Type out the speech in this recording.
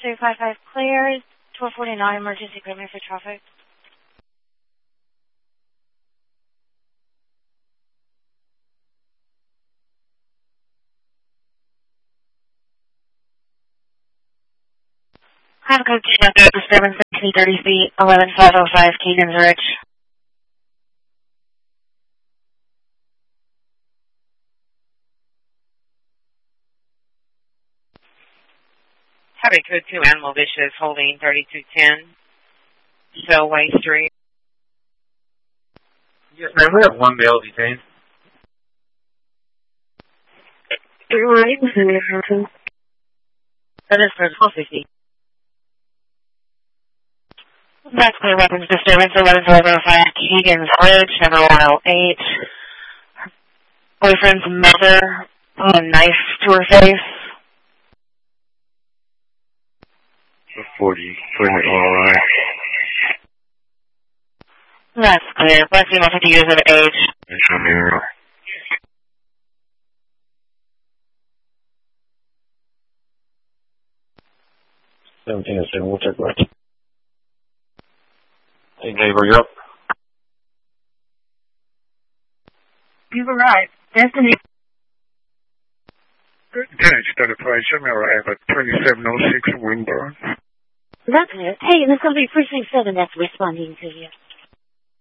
355 clear. 1249 emergency equipment for traffic. Home code 2 disturbance 30 feet, 11505 Keegan's Ridge. Highway code 2 Animal Vicious holding 3210 Shellway Street. Yes, ma'am. We have one male detained. That is for 1250. That's clear weapons disturbance 11505 Keegan's Ridge, number 108. Her boyfriend's mother put a knife to her face. 40, alright. That's clear. Black female 50 years of age. Show me around. 17 and 7, we'll check right. Hey, neighbor, you're up. You've arrived. Destiny. Lieutenant Stutterprice, show me arrive at 2706 Winburn. That's it. Hey, this will be Precinct 7 that's responding to you.